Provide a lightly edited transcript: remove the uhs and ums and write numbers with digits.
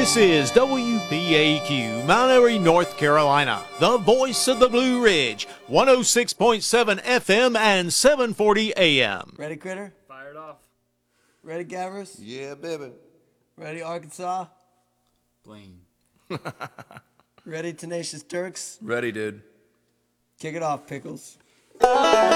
This is WPAQ, Mount Airy, North Carolina, the voice of the Blue Ridge, 106.7 FM and 740 AM. Ready, Critter? Fired off. Ready, Gavers? Yeah, baby. Ready, Arkansas? Blaine. Ready, Tenacious Turks? Ready, dude. Kick it off, Pickles.